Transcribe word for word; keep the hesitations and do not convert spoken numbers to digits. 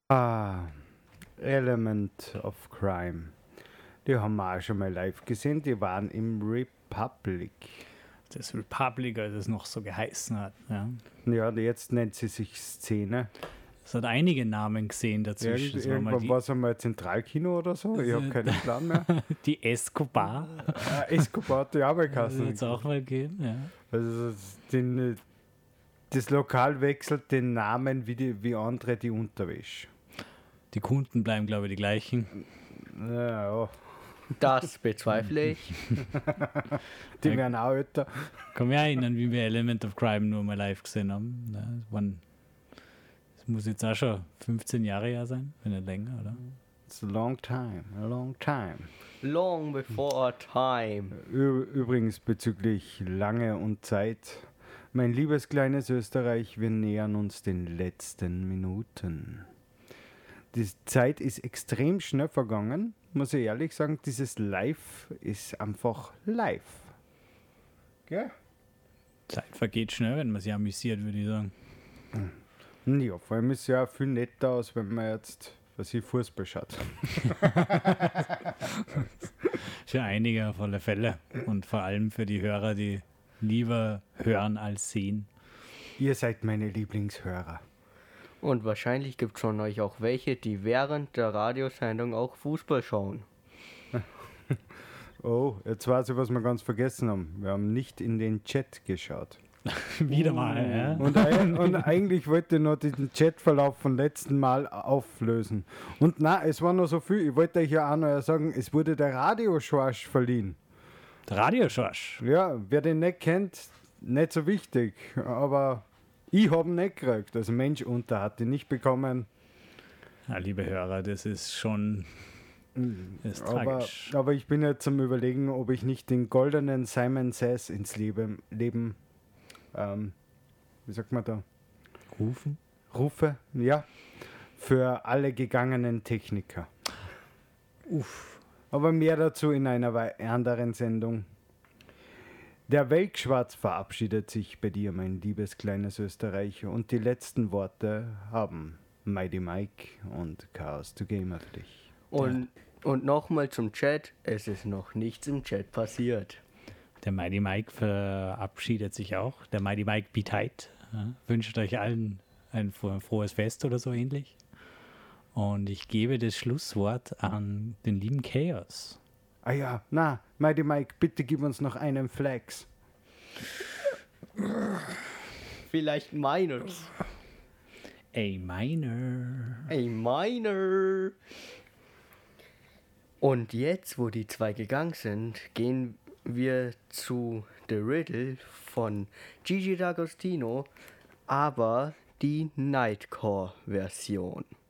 Ah, Element of Crime. Die haben wir auch schon mal live gesehen. Die waren im Republic. Das Republic, als es noch so geheißen hat. Ja. Ja, jetzt nennt sie sich Szene. Es hat einige Namen gesehen dazwischen. Irgend, irgendwann war es einmal Zentralkino oder so. Ich habe keinen Plan mehr. Die Escobar. äh, Escobar hat die Arbeitskasse. Wird es auch mal gehen, ja. Also das, den, das Lokal wechselt den Namen wie, die, wie andere die Unterwäsche. Die Kunden bleiben, glaube ich, die gleichen. Ja, ja. Das bezweifle ich. Die werden auch älter. Ich kann mich erinnern, wie wir Element of Crime nur mal live gesehen haben. Ja, das, waren, das muss jetzt auch schon fünfzehn Jahre her sein, wenn nicht länger, oder? It's a long time, a long time. Long before our time. Ü- Übrigens bezüglich Lange und Zeit. Mein liebes kleines Österreich, wir nähern uns den letzten Minuten. Die Zeit ist extrem schnell vergangen, muss ich ehrlich sagen. Dieses Live ist einfach live. Gell? Zeit vergeht schnell, wenn man sich amüsiert, würde ich sagen. Ja, vor allem ist es ja viel netter aus, wenn man jetzt, was ich, Fußball schaut. Für einige auf alle Fälle. Und vor allem für die Hörer, die lieber hören als sehen. Ihr seid meine Lieblingshörer. Und wahrscheinlich gibt es von euch auch welche, die während der Radiosendung auch Fußball schauen. Oh, jetzt weiß ich, was wir ganz vergessen haben. Wir haben nicht in den Chat geschaut. Wieder mal, ja. Und, ein, und eigentlich wollte ich noch den Chatverlauf vom letzten Mal auflösen. Und na, es war noch so viel. Ich wollte euch ja auch noch sagen, es wurde der Radioschorsch verliehen. Der Radioschorsch. Ja, wer den nicht kennt, nicht so wichtig. Aber ich habe ihn nicht gekriegt. Also Mensch unter hat ihn nicht bekommen. Ja, liebe Hörer, das ist schon das ist Aber, tragisch. aber ich bin jetzt am Überlegen, ob ich nicht den goldenen Simon Says ins Leben, Leben ähm, wie sagt man da? Rufen? Rufe, ja, für alle gegangenen Techniker. Uff. Aber mehr dazu in einer wei- anderen Sendung. Der Weltschwarz verabschiedet sich bei dir, mein liebes kleines Österreich. Und die letzten Worte haben Mighty Mike und Chaos to Gamer für dich. Und, und nochmal zum Chat, es ist noch nichts im Chat passiert. Der Mighty Mike verabschiedet sich auch. Der Mighty Mike Be Tight. Ja, wünscht euch allen ein fro- frohes Fest oder so ähnlich. Und ich gebe das Schlusswort an den lieben Chaos. Ah ja, na, Mighty Mike, bitte gib uns noch einen Flex. Vielleicht meines. A minor. Ey, meiner. Und jetzt, wo die zwei gegangen sind, gehen wir zu The Riddle von Gigi D'Agostino, aber die Nightcore-Version.